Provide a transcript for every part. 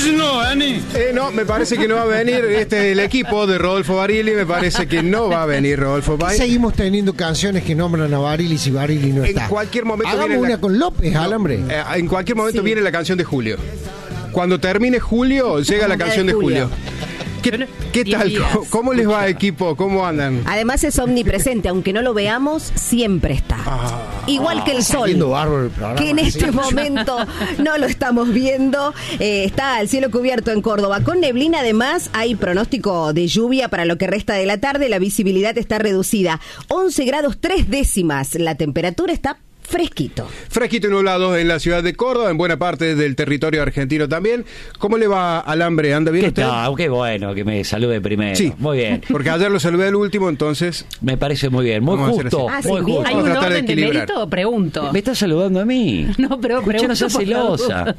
No, me parece que no va a venir. Este es el equipo de Rodolfo Barili. Me parece que no va a venir Rodolfo Barili. Seguimos teniendo canciones que nombran a Barili si Barili no está. En cualquier momento hagamos una con López, Alambre. En cualquier momento viene la canción de Julio. Cuando termine Julio, llega la canción de Julio. ¿Qué tal? ¿Cómo les va, equipo? ¿Cómo andan? Además es omnipresente, aunque no lo veamos, siempre está. Igual que el sol, que en este momento no lo estamos viendo. Está el cielo cubierto en Córdoba con neblina. Además hay pronóstico de lluvia para lo que resta de la tarde. La visibilidad está reducida, 11 grados 3 décimas. La temperatura está fresquito y nublado en la ciudad de Córdoba, en buena parte del territorio argentino también. ¿Cómo le va, Alambre? ¿Anda bien usted? Qué bueno que me salude primero. Sí, muy bien. Porque ayer lo saludé al último, entonces... Me parece muy bien, muy justo. Muy justo. ¿Hay un orden de mérito? Pregunto. ¿Me estás saludando a mí? No, pero pregunto. No seas celosa.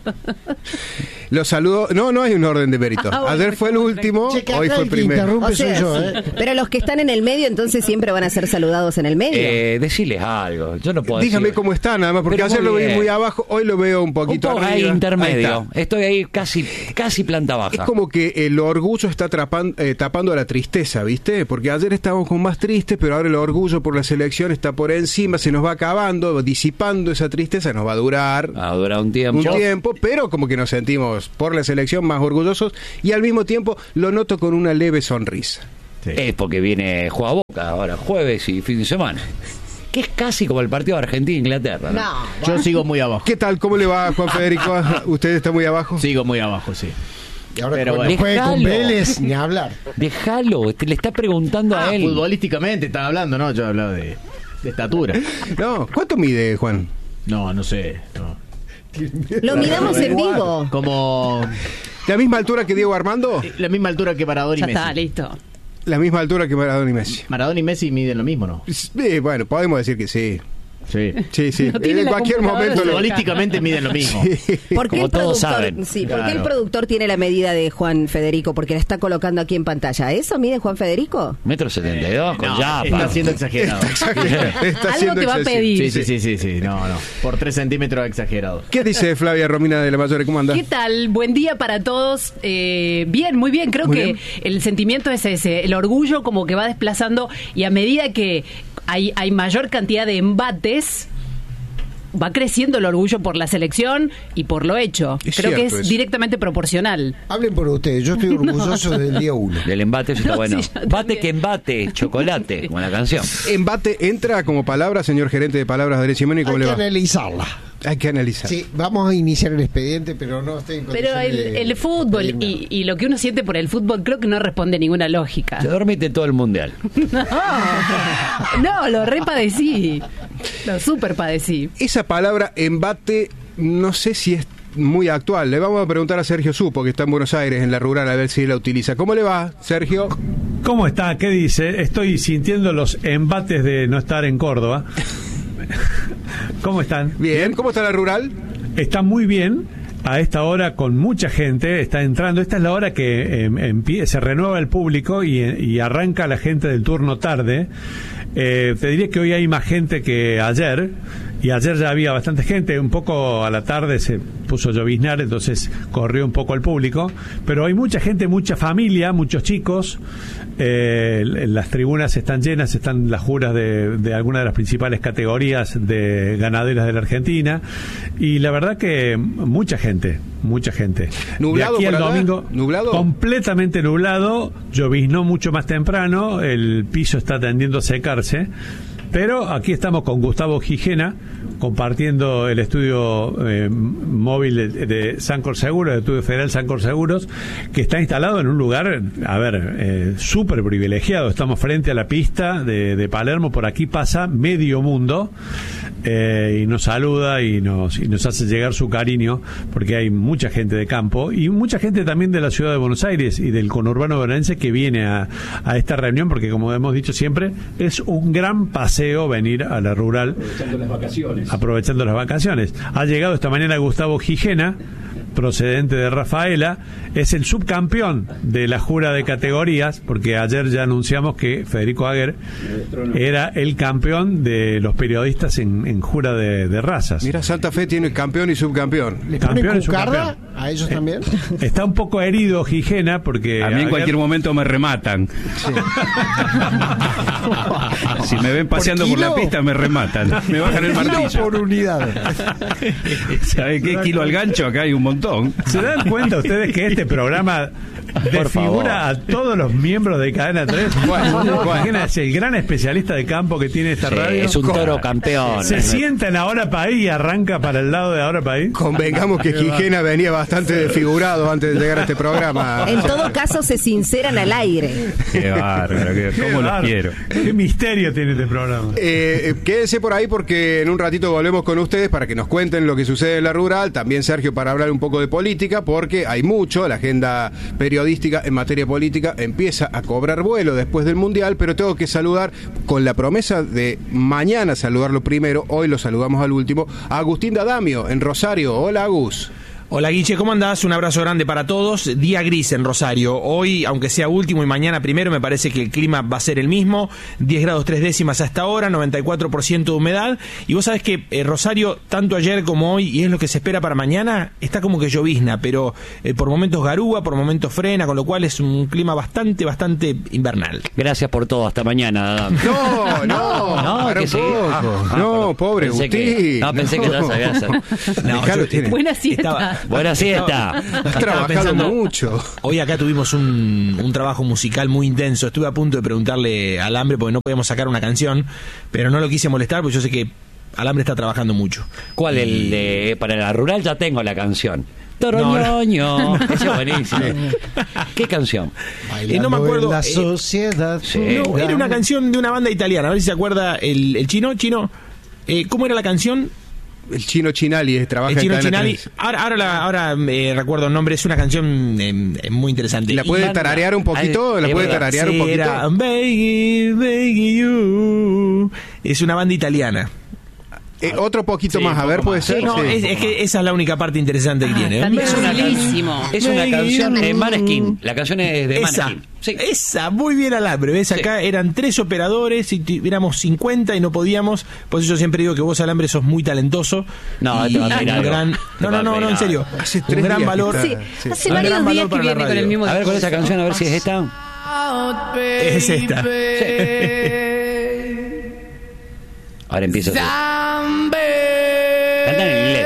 Lo saludo... No hay un orden de mérito. Ayer fue el último, hoy fue el primero. O sea, sí. Pero los que están en el medio, entonces siempre van a ser saludados en el medio. Decirles algo. Yo no puedo Dígame decir... cómo está, nada más, porque pero ayer lo vi muy abajo, hoy lo veo un poquito arriba. Ahí intermedio. Estoy ahí casi planta baja. Es como que el orgullo está tapando a la tristeza, ¿viste? Porque ayer estábamos con más tristes, pero ahora el orgullo por la selección está por encima, se nos va acabando, disipando esa tristeza, nos va a durar. Va a durar un tiempo, pero como que nos sentimos por la selección más orgullosos y al mismo tiempo lo noto con una leve sonrisa. Sí. Es porque viene Juega Boca ahora, jueves y fin de semana. Que es casi como el partido de Argentina-Inglaterra, ¿no? Yo sigo muy abajo. ¿Qué tal? ¿Cómo le va, Juan Federico? ¿Usted está muy abajo? Sigo muy abajo, sí. Y ahora pero bueno, juega con Vélez, ni hablar. Déjalo, le está preguntando a él. Futbolísticamente estaba hablando, ¿no? Yo hablaba de estatura. No, ¿cuánto mide, Juan? No sé. No. Lo midamos en vivo. Como... ¿La misma altura que Diego Armando? La misma altura que Maradona y Messi. Ya está, listo. La misma altura que Maradona y Messi. Maradona y Messi miden lo mismo, ¿no? Bueno, podemos decir que sí. Sí. No En cualquier momento futbolísticamente miden lo mismo. Sí. ¿Por qué Como el todos productor, saben. sí, ¿por Claro. qué el productor tiene la medida de Juan Federico? Porque la está colocando aquí en pantalla. ¿Eso mide Juan Federico? 1,72 m con yapa. Está siendo exagerado. Algo te va a pedir. Sí. No. Por 3 centímetros exagerado. ¿Qué dice Flavia Romina de la Mayor? ¿Cómo anda? ¿Qué tal? Buen día para todos. Bien, muy bien. Creo que el sentimiento es ese. El orgullo como que va desplazando y a medida que hay mayor cantidad de embates, va creciendo el orgullo por la selección y por lo hecho. Creo que es directamente proporcional. Hablen por ustedes, yo estoy orgulloso desde el día 1. Del embate, eso está bueno. Sí, Bate que embate, chocolate, como la canción. Embate entra como palabra, señor gerente de palabras de Derecho Humano, ¿y cómo le va? Analizarla. Hay que analizar. Sí, vamos a iniciar el expediente, pero no estoy en Pero condiciones el fútbol y lo que uno siente por el fútbol creo que no responde ninguna lógica. Te dormiste todo el mundial. No, lo repadecí. Lo super padecí. Esa palabra embate, no sé si es muy actual. Le vamos a preguntar a Sergio Supo, que está en Buenos Aires, en la rural, a ver si la utiliza. ¿Cómo le va, Sergio? ¿Cómo está? ¿Qué dice? Estoy sintiendo los embates de no estar en Córdoba. ¿Cómo están? Bien. ¿Cómo está la rural? Está muy bien. A esta hora con mucha gente está entrando. Esta es la hora que se renueva el público y arranca la gente del turno tarde. Te diría que hoy hay más gente que ayer. Y ayer ya había bastante gente, un poco a la tarde se puso a lloviznar, entonces corrió un poco el público, pero hay mucha gente, mucha familia, muchos chicos, las tribunas están llenas, están las juras de algunas de las principales categorías de ganaderas de la Argentina, y la verdad que mucha gente. ¿Nublado de aquí por al allá? domingo, ¿Nublado? completamente nublado, lloviznó mucho más temprano, el piso está tendiendo a secarse. Pero aquí estamos con Gustavo Gijena, compartiendo el estudio móvil de Sancor Seguros, el estudio federal Sancor Seguros, que está instalado en un lugar, súper privilegiado. Estamos frente a la pista de Palermo, por aquí pasa medio mundo, y nos saluda y nos hace llegar su cariño, porque hay mucha gente de campo y mucha gente también de la ciudad de Buenos Aires y del conurbano bonaerense que viene a esta reunión, porque como hemos dicho siempre, es un gran paseo venir a la rural aprovechando las vacaciones. Ha llegado esta mañana Gustavo Gijena, procedente de Rafaela, es el subcampeón de la jura de categorías, porque ayer ya anunciamos que Federico Aguer era el campeón de los periodistas en jura de razas. Mira, Santa Fe tiene campeón y subcampeón. ¿Le ponen cucarda? ¿A ellos también? Está un poco herido Gijena porque... A mí en cualquier momento me rematan. Sí. Si me ven paseando por la pista, me rematan. Me bajan el martillo. Por unidad. ¿Sabe qué? Kilo al gancho, acá hay un montón. ¿Se dan cuenta ustedes que este programa desfigura a todos los miembros de Cadena 3? Gijena es el gran especialista de campo que tiene esta radio. Es un toro campeón. Se sienta en Ahora País y arranca para el lado de Ahora País. Convengamos que Gijena venía bastante desfigurado antes de llegar a este programa. En todo caso, se sinceran al aire. Qué bárbaro, cómo los quiero. Qué misterio tiene este programa. Quédense por ahí porque en un ratito volvemos con ustedes para que nos cuenten lo que sucede en la rural. También Sergio para hablar un poco de política, porque hay mucho. La agenda periodística en materia política empieza a cobrar vuelo después del Mundial, pero tengo que saludar con la promesa de mañana saludarlo primero. Hoy lo saludamos al último, a Agustín D'Adamio en Rosario. Hola, Agus. Hola Guille, ¿cómo andás? Un abrazo grande para todos. Día gris en Rosario. Hoy, aunque sea último y mañana primero, me parece que el clima va a ser el mismo. 10 grados 3 décimas a esta hora, 94% de humedad. Y vos sabés que Rosario, tanto ayer como hoy, y es lo que se espera para mañana, está como que llovizna, pero por momentos garúa, por momentos frena, con lo cual es un clima bastante invernal. Gracias por todo, hasta mañana. No, que sí. No, pobre Agustín. Pensé que ya sabías. Buena siesta. Buena siesta. Estás trabajando mucho. Hoy acá tuvimos un trabajo musical muy intenso. Estuve a punto de preguntarle a Alambre porque no podíamos sacar una canción, pero no lo quise molestar porque yo sé que Alambre está trabajando mucho. ¿Cuál? El de para la rural ya tengo la canción. Toroñoño. Ese es buenísimo. ¿Qué canción? No me acuerdo. La sociedad. No, era una canción de una banda italiana. A ver si se acuerda el chino. ¿Cómo era la canción? El Chino Chinali trabaja el Chino en Chinali. Ahora recuerdo el nombre. Es una canción muy interesante. ¿La puede tararear un poquito? ¿La puede tararear un poquito? Era Begging You. Es una banda italiana. Otro poquito más, a ver, puede ser. No, es que esa es la única parte interesante que tiene. Es una canción de Maneskin. La canción es de Maneskin. Esa, muy bien Alambre. ¿Ves? Acá eran 3 operadores y éramos 50 y no podíamos. Por eso yo siempre digo que vos, Alambre, sos muy talentoso. No, te va a pedir algo. No, en serio. Hace un gran valor. Hace varios días que viene con el mismo. A ver, con esa canción, a ver si es esta. Es esta. Ahora empieza. Cantan en inglés.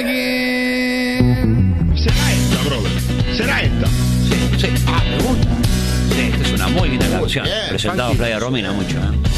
¿Será esta? Sí. Me gusta. Sí, esta es una muy linda canción. Presentado a Flavia Romina mucho.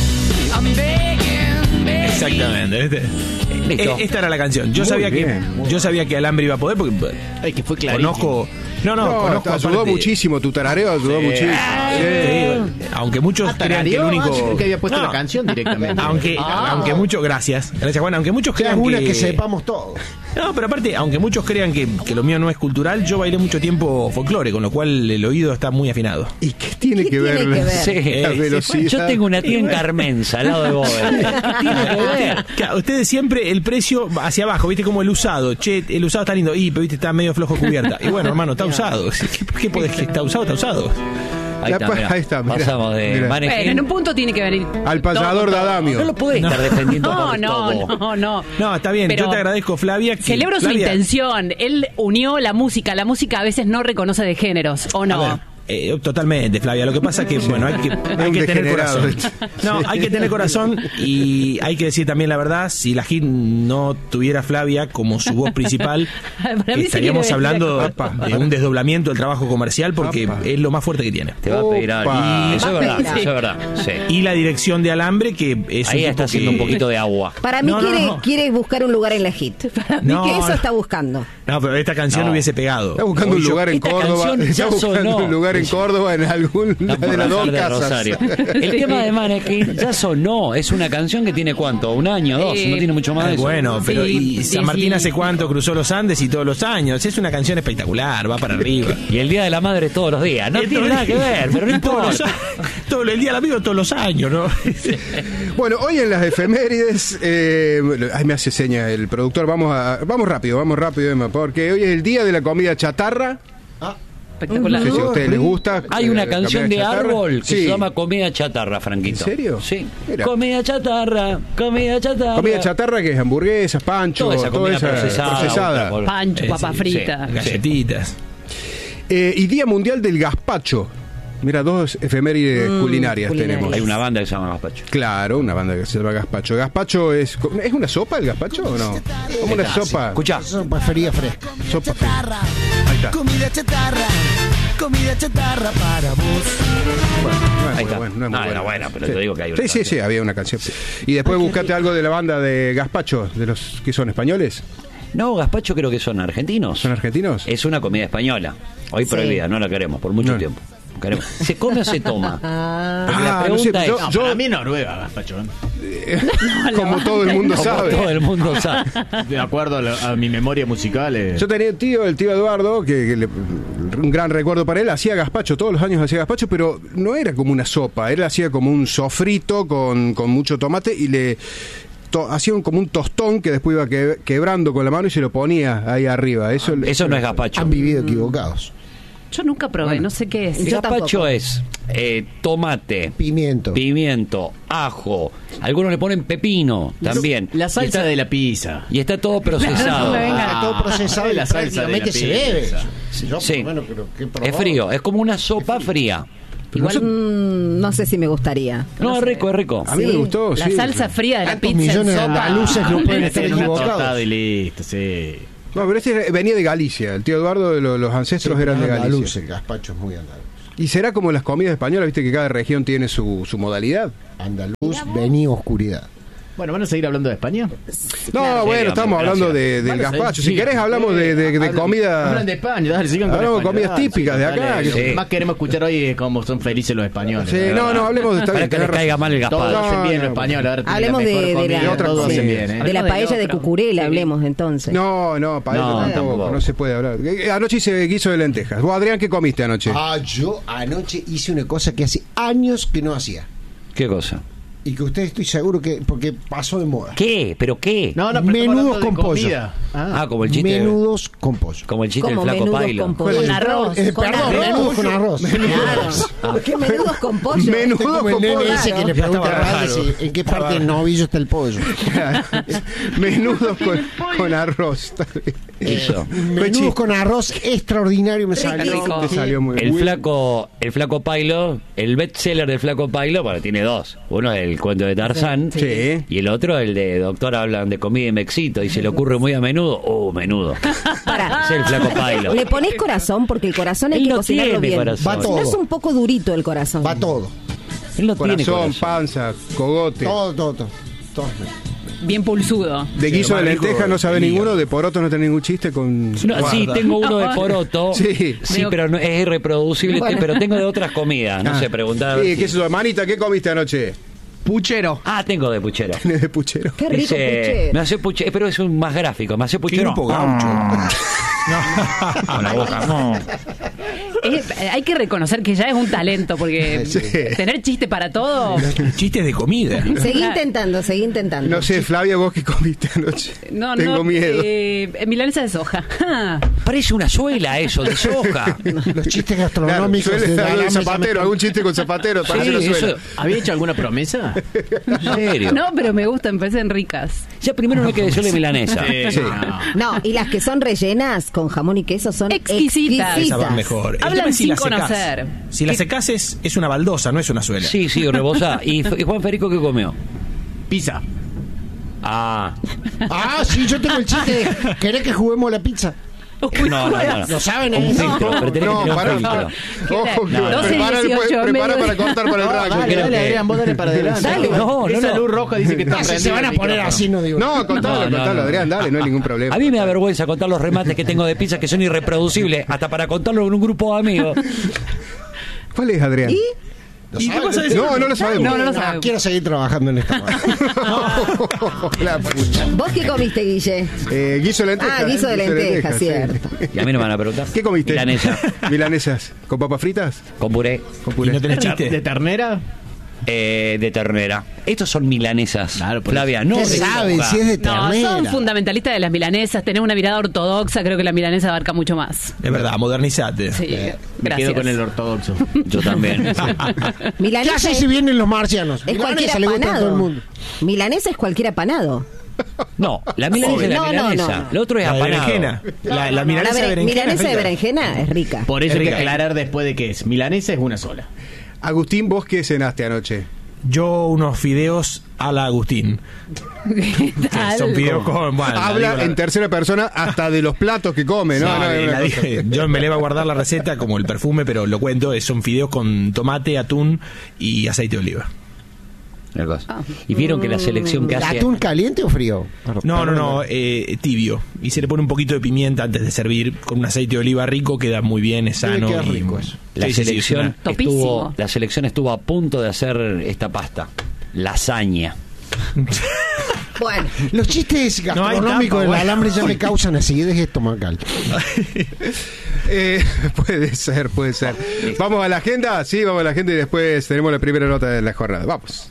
Exactamente, ¿viste? Esta era la canción. Yo sabía que Alambre iba a poder porque que fue clarito. Conozco. Conozco. Ayudó muchísimo, tu tarareo ayudó muchísimo. Aunque muchos crean que el único. Que había puesto la canción directamente. Aunque muchos. Gracias Juan. Aunque muchos crean que sepamos todo. No, pero aparte, aunque muchos crean que lo mío no es cultural, yo bailé mucho tiempo folclore, con lo cual el oído está muy afinado. ¿Y qué tiene que ver? La velocidad. Yo tengo una tía en Carmenza, al lado de Bober. ¿Qué tiene que ver? Ustedes siempre el precio hacia abajo, ¿viste? Como el usado. Che, el usado está lindo. Pero viste, está medio flojo cubierta. Y bueno, hermano, está usado. ¿Qué podés? Está usado. Ahí está, mirá. Pasamos de Maneskin. En un punto tiene que venir al payador D'Adamio. No lo podés estar defendiendo. No, está bien. Pero yo te agradezco, Flavia. Celebro su intención. Él unió la música. La música a veces no reconoce de géneros, ¿o no? Totalmente, Flavia. Lo que pasa es que, bueno, hay que tener corazón. Hay que tener corazón y hay que decir también la verdad. Si la hit no tuviera Flavia como su voz principal, estaríamos hablando de un desdoblamiento del trabajo comercial porque es lo más fuerte que tiene. Te va a pedir algo. Eso es verdad. Sí. Y la dirección de Alambre, que es ahí está haciendo un poquito de agua. Para mí quiere buscar un lugar en la hit. Para mí que eso está buscando. No, pero esta canción hubiese pegado. Está buscando un lugar en Córdoba. Está buscando un lugar en Córdoba, en alguna de las dos casas. Rosario. El tema de Maneskin ya sonó. Es una canción que tiene ¿cuánto? ¿Un año, 2? No tiene mucho más de eso. Bueno, pero y San Martín hace cuánto cruzó los Andes y todos los años. Es una canción espectacular, va para arriba. Y el Día de la Madre todos los días. No tiene nada que ver, pero no importa. Todo el Día del Amigo todos los años, ¿no? Bueno, hoy en las efemérides, me hace seña el productor. Vamos rápido, Emma, porque hoy es el Día de la comida chatarra. Espectacular. No sé si a ustedes les gusta. Hay una canción de comida chatarra. Árbol que Sí. se llama Comida Chatarra, Franquito. ¿En serio? Sí. Mira. Comida chatarra, comida chatarra. Comida chatarra, que es hamburguesas, pancho, Toda esa comida procesada. Pancho, papa Sí, frita. sí. Galletitas. Y Día Mundial del Gazpacho. Mira, 2 efemérides culinarias tenemos. Hay una banda que se llama Gazpacho. Claro, una banda que se llama Gazpacho. ¿Gazpacho es una sopa el gazpacho o no? Como una sopa. Escuchá. Sopa fría fresca. Sopa fría. Ahí está. Comida chatarra para vos. Bueno, no es Ahí muy está. bueno, no es muy No, bueno. era buena, pero te digo que hay una Sí, sí, canción. sí, había una canción. Y después buscate algo de la banda de Gazpacho, de los que son españoles. No, Gazpacho creo que son argentinos. ¿Son argentinos? Es una comida española. Hoy Sí. prohibida, no la queremos por mucho No. tiempo. Queremos. ¿Se come o se toma? Porque la Ah, no sé, pregunta yo- es... yo- Para mí Noruega, gazpacho. Como todo el mundo Como sabe. todo el mundo sabe. De acuerdo a mi memoria musical. Yo tenía el tío Eduardo, un gran recuerdo para él, hacía gazpacho, todos los años hacía gazpacho, pero no era como una sopa, él hacía como un sofrito con mucho tomate y hacía como un tostón que después iba quebrando con la mano y se lo ponía ahí arriba. Eso no es gazpacho. Han vivido equivocados. Yo nunca probé, no sé qué es. El Yo gazpacho tampoco. es tomate, Pimiento. ajo. Algunos le ponen pepino también. La Y salsa está- de la pizza. Y está todo procesado. No me venga. Está todo procesado y la salsa de la prácticamente se bebe. pizza. Yo, Sí. por lo menos, creo que he probado. Es frío, es como una sopa fría. Igual no sé si me gustaría. No, es rico, es rico. A mí Sí. me gustó, La sí. salsa fría de la Tantos pizza en millones de sopa. andaluces no pueden estar En una equivocados. tostada y listo, sí. No, pero este venía de Galicia, el tío Eduardo, los ancestros eran de andaluz, Galicia. el gazpacho es muy andaluz. Y será como las comidas españolas, viste que cada región tiene su modalidad. Andaluz, venía oscuridad. Bueno, ¿van a seguir hablando de España? No, bueno, estamos hablando del Vale, gazpacho. sí, Si querés hablamos de hablan- comida. Hablan de España, dale, sigan con Hablamos de España, comidas dale, típicas de dale, acá, Lo que que sí. más queremos escuchar hoy es cómo son felices los españoles. Sí, la no, verdad. hablemos de esta Para que les caiga mal el Todos gazpacho. hacen bien no, los españoles. ahora tienen Hablemos la mejor de comida, la, otra todos cosa. hacen bien, ¿eh? de la Algo paella de otro. Cucurella, Sí. hablemos entonces. No, para No, eso tampoco. no se puede hablar. Anoche hice guiso de lentejas. Vos, Adrián, ¿qué comiste anoche? Yo anoche hice una cosa que hace años que no hacía. ¿Qué cosa? Y que usted estoy seguro que, porque pasó de moda. ¿Qué? ¿Pero qué? No, pero estamos Menudos hablando de con pollo. comida. Ah, como el chiste. Menudos con pollo. Como el chiste del Como flaco menudos Pailo. con pollo. Con arroz. Con Perdón, arroz. menudos con arroz. Claro. ¿Por qué menudos con pollo? Menudos Como el con nene pollo. ese que le Ya pregunta estaba a Padre raro. si en qué parte del novillo está el pollo. Menudos con arroz. Eso. Menudos con arroz extraordinario me salió. rico. Te salió muy El bien. flaco Pailo, el bestseller del flaco Pailo, bueno, tiene dos. Uno es el cuento de Tarzán. Sí. Y el otro, el de Doctor hablan de comida y me excito y se le ocurre muy a menudo. Menudo. Para. Es el flaco Pailo. ¿Le pones corazón? Porque el corazón hay Él que no cocinarlo tiene bien. corazón. Va Si no es todo. un poco durito el corazón. Va todo. Él no tiene Corazón, corazón. panza, cogote. Todo. Bien pulsudo. De guiso de más rico lentejas no sabe el hígado. ninguno, de poroto no tiene ningún chiste con... No, sí, tengo uno de poroto. Sí. Pero no, es irreproducible. Bueno. Pero tengo de otras comidas. No sé, preguntar. Sí, ¿qué es eso? Manita, ¿qué comiste anoche? Puchero. Ah, tengo de puchero. Tienes de puchero. Qué rico Dice, puchero. me hace puchero, pero es un más gráfico. Me hace puchero. grupo gaucho. Con la boca. No. Hay que reconocer que ya es un talento, porque Sí. tener chiste para todo. Chistes de comida. Seguí intentando, seguí intentando. No sé, Flavia, ¿vos qué comiste anoche? No, Tengo miedo. Milanesa de soja. Parece una suela eso, de soja. Los chistes Claro, gastronómicos suele de ser algo de Dalame zapatero, algún chiste con zapatero. Sí, parece una suela. eso. ¿Había hecho alguna promesa? En serio. No, pero me gustan, parecen ricas. Ya primero no hay que decirle milanesa. Sí. No, y las que son rellenas con jamón y queso son Exquisitas. Esa va mejor. El Hablan tema es sin la secás. conocer. Si la secás es una baldosa, no es una suela. Sí, rebosa. ¿Y Juan Federico qué comió? Pizza. Ah. Ah, sí, yo tengo el chiste de ¿querés que juguemos la pizza? No. ¿Lo saben? Un filtro, pero tenés que No, tener un pará. filtro. Ojo, que No, 12, prepara, 18, prepara medio- para cortar para el rayo. Dale, creo que- Adrián, vos dale para adelante. Dale, no, Esa no. luz roja dice que está Si prendida se van a el poner micrófono. así, no digo. No, contalo, No, Adrián, dale, no hay ningún problema. A mí me da vergüenza contar los remates que tengo de pizza que son irreproducibles, hasta para contarlo en un grupo de amigos. ¿Cuál es, Adrián? ¿Lo ¿Y qué saben? pasa de No, no lo sabemos. No lo sabemos. Quiero seguir trabajando en esta cosa. La pucha. ¿Vos qué comiste, Guille? Guiso de lentejas. Ah, guiso de lentejas, sí. cierto. Y a mí no me van a preguntar. ¿Qué comiste? Milanesa. Milanesas. ¿Con papas fritas? Con puré. Con ¿Y puré. no tenés ¿De chiste? ternera? de ternera. Estos son milanesas, Claro, Flavia, no ¿Qué de saben coca. si es de No, ternera? son fundamentalistas de las milanesas, tenés una mirada ortodoxa, creo que la milanesa abarca mucho más. Es verdad, modernizate. Sí, Me gracias. quedo con el ortodoxo. Yo también. ¿Qué Milanesa hace es, si vienen los marcianos? es cualquier Milanesa le gusta a todo el apanado. mundo. Milanesa es cualquier apanado. No, la milanesa es la No, no, milanesa. no. Lo otro es La de apanado. berenjena. La milanesa de berenjena. milanesa es de rica. berenjena es rica. Por eso Es hay que rica. aclarar después de qué es. Milanesa es una sola. Agustín, ¿vos qué cenaste anoche? Yo unos fideos a la Agustín. Son fideos con... bueno, la Habla digo, la- en tercera persona hasta de los platos que come, ¿no? No, No, la una cosa. dije. Yo me le iba a guardar la receta como el perfume, pero lo cuento. Son fideos con tomate, atún y aceite de oliva. Una cosa. Y vieron que la selección que hace... ¿Atún caliente o frío? No, tibio. Y se le pone un poquito de pimienta antes de servir. Con un aceite de oliva rico queda muy bien, es sano. queda y- rico eso. La Sí, sí, sí, selección es una- Topísimo. la selección estuvo a punto de hacer esta pasta. Lasaña. Bueno, Los chistes No hay gastronómicos tapa, del bueno. alambre ya me causan acidez estomacal. Puede ser, puede ser. ¿Vamos a la agenda? Sí, vamos a la agenda y después tenemos la primera nota de la jornada. Vamos.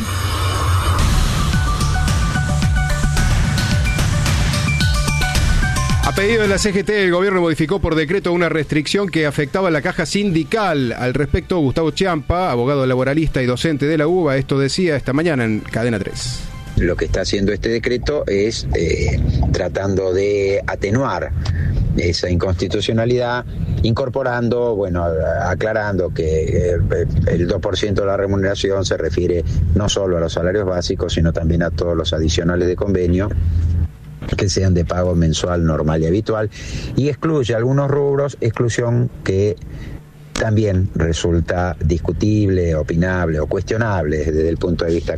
A pedido de la CGT, el gobierno modificó por decreto una restricción que afectaba a la caja sindical. Al respecto, Gustavo Chiampa, abogado laboralista y docente de la UBA, esto decía esta mañana en Cadena 3. Lo que está haciendo este decreto es tratando de atenuar esa inconstitucionalidad, incorporando, bueno, aclarando que el 2% de la remuneración se refiere no solo a los salarios básicos, sino también a todos los adicionales de convenio que sean de pago mensual, normal y habitual, y excluye algunos rubros, exclusión que también resulta discutible, opinable o cuestionable desde el punto de vista